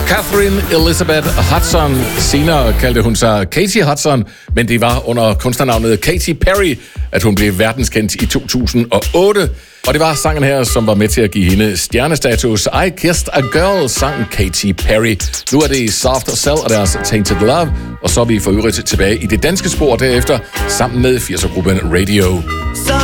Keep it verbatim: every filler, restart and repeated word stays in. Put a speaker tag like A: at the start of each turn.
A: Catherine Elizabeth Hudson. Senere kaldte hun sig Katie Hudson, men det var under kunstnernavnet Katy Perry, at hun blev verdenskendt i to tusind og otte. Og det var sangen her, som var med til at give hende stjernestatus. I Kissed a Girl, sang Katy Perry. Nu er det Soft Cell og deres Tainted Love, og så er vi for øvrigt tilbage i det danske spor derefter, sammen med firser-gruppen Radio.